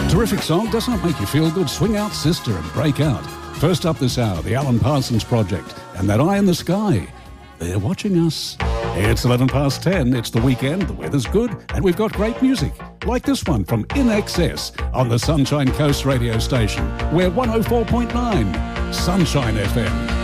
Terrific song, doesn't it make you feel good? Swing Out Sister and Break Out. First up this hour, the Alan Parsons Project and That Eye in the Sky. They're watching us. It's 11 past 10, it's the weekend, the weather's good, and we've got great music. Like this one from In Excess on the Sunshine Coast radio station. We're 104.9 Sunshine FM.